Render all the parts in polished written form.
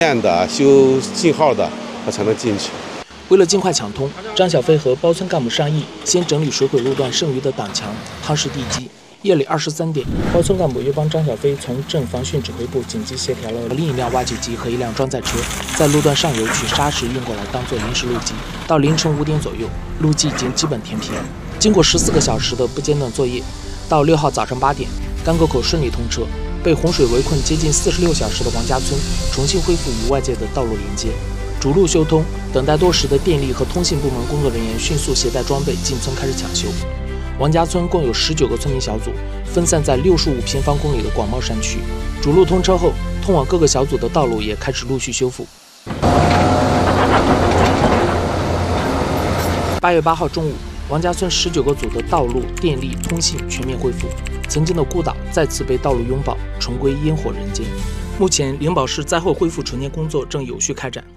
电的、修信号的，他才能进去。 为了尽快抢通，张小飞和包村干部商议，先整理水轨路段剩余的挡墙、夯实地基。夜里23点，包村干部又帮张小飞从镇防汛指挥部紧急协调了另一辆挖掘机和一辆装载车，在路段上游取沙石运过来当做临时路基。到凌晨5点左右，路基已经基本填平。经过14个小时的不间断作业，到6号早上8点，甘沟口顺利通车。被洪水围困接近46小时的王家村重新恢复与外界的道路连接。主路修通，等待多时的电力和通信部门工作人员迅速携带装备进村开始抢修。王家村共有19个村民小组，分散在65平方公里的广袤山区。主路通车后，通往各个小组的道路也开始陆续修复。8月8号中午，王家村19个组的道路、电力、通信全面恢复，曾经的孤岛再次被道路拥抱，重归烟火人间。目前，灵宝市灾后恢复重建工作正有序开展。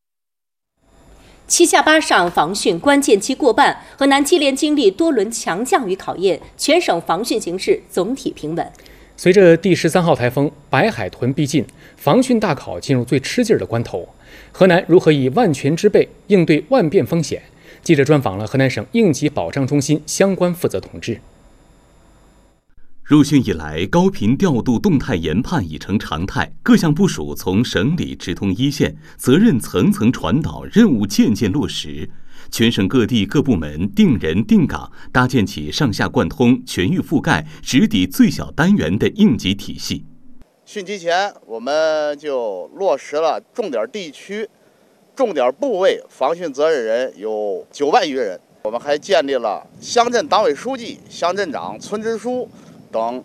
7下8上防汛关键期过半，河南接连经历多轮强降雨考验，全省防汛形势总体平稳。 随着第13号台风白海豚逼近，防汛大考进入最吃劲儿的关头。河南如何以万全之备应对万变风险？记者专访了河南省应急保障中心相关负责同志。 入汛以来，高频调度动态研判已成常态，各项部署从省里直通一线，责任层层传导，任务渐渐落实。全省各地各部门定人定岗，搭建起上下贯通、全域覆盖、直抵最小单元的应急体系。 汛期前，我们就落实了重点地区、重点部位防汛责任人有9万余人。我们还建立了乡镇党委书记、乡镇长、村支书等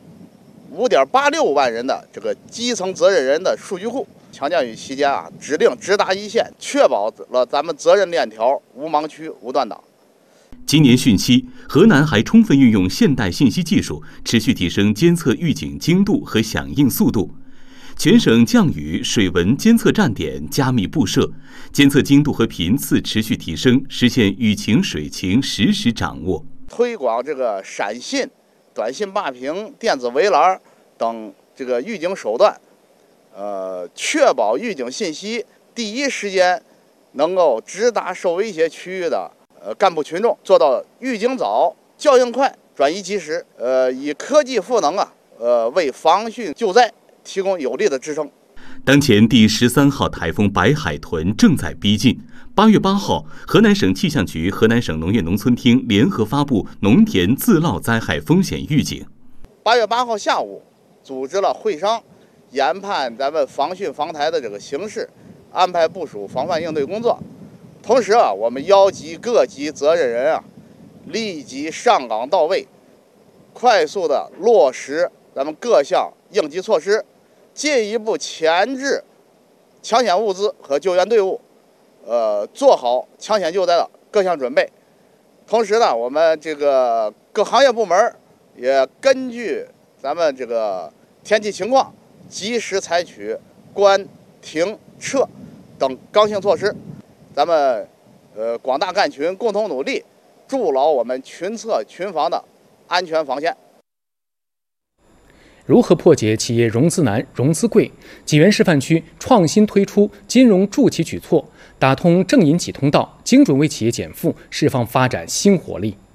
5.86万人的这个基层责任人的数据库。强降雨期间指令直达一线，确保了咱们责任链条无盲区、无断档。 今年汛期，河南还充分运用现代信息技术，持续提升监测预警精度和响应速度。全省降雨水文监测站点加密布设，监测精度和频次持续提升，实现雨情水情实时掌握。 推广这个闪信、短信霸屏、电子围栏等这个预警手段，确保预警信息第一时间能够直达受威胁区域的干部群众，做到预警早、校应快、转移及时。以科技赋能为防汛救灾提供有力的支撑。 当前第13号台风白海豚正在逼近。8月8号，河南省气象局、河南省农业农村厅联合发布农田自涝灾害风险预警。 8月8号下午，组织了会商，研判咱们防汛防台的这个形势，安排部署防范应对工作。同时我们邀集各级责任人立即上岗到位，快速的落实咱们各项应急措施，进一步前置抢险物资和救援队伍，做好抢险救灾的各项准备。同时呢，我们这个各行业部门也根据咱们这个天气情况，及时采取关、停、撤等刚性措施。咱们广大干群共同努力，筑牢我们群策群防的安全防线。 如何破解企业融资难、融资贵？济源示范区创新推出金融助企举措，打通正银企通道，精准为企业减负，释放发展新活力。